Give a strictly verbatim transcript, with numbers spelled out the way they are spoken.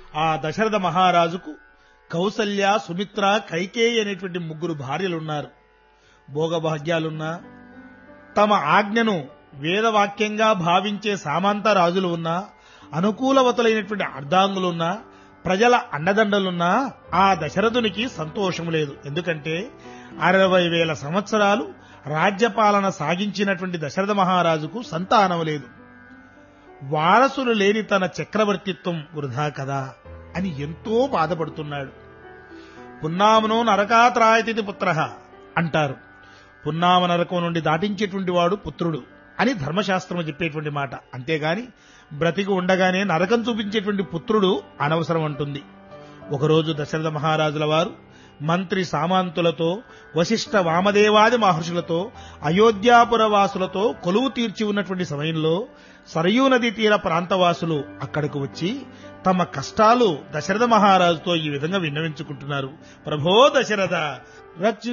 ఆ దశరథ మహారాజుకు కౌసల్య, సుమిత్ర, కైకేయి అనేటువంటి ముగ్గురు భార్యలున్నారు. భోగభాగ్యాలున్నా, తమ ఆజ్ఞను వేదవాక్యంగా భావించే సామంత రాజులు ఉన్నా, అనుకూలవతులైనటువంటి అర్ధాంగులున్నా, ప్రజల అండదండలున్నా ఆ దశరథునికి సంతోషం లేదు. ఎందుకంటే అరవై వేల సంవత్సరాలు రాజ్యపాలన సాగించినటువంటి దశరథ మహారాజుకు సంతానం లేదు. వారసులు లేని తన చక్రవర్తిత్వం వృధా కదా అని ఎంతో బాధపడుతున్నాడు. పున్నామనో నరకాత్రాయతిథి పుత్ర అంటారు. పున్నామ నరకం నుండి దాటించేటువంటి వాడు పుత్రుడు అని ధర్మశాస్త్రం చెప్పేటువంటి మాట. అంతేగాని బ్రతికి ఉండగానే నరకం చూపించేటువంటి పుత్రుడు అనవసరం అంటుంది. ఒకరోజు దశరథ మహారాజుల వారు మంత్రి సామంతులతో, వశిష్ఠ వామదేవాది మహర్షులతో, అయోధ్యాపుర వాసులతో కొలువు తీర్చి ఉన్నటువంటి సమయంలో సరయూ నదీ తీర ప్రాంతవాసులు అక్కడకు వచ్చి తమ కష్టాలు దశరథ మహారాజుతో ఈ విధంగా విన్నవించుకుంటున్నారు. ప్రభో దశరథ, రక్ష